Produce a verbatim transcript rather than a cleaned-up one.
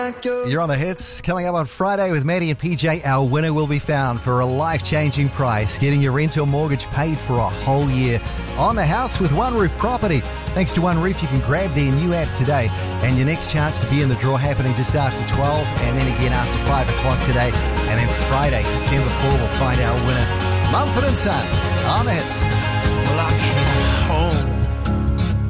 You're on the hits. Coming up on Friday with Maddie and P J, our winner will be found for a life-changing price, getting your rent or mortgage paid for a whole year on the house with One Roof Property. Thanks to One Roof, you can grab their new app today, and your next chance to be in the draw happening just after twelve, and then again after five o'clock today, and then Friday, September fourth, we'll find our winner. Mumford and Sons on the hits. Well, I can't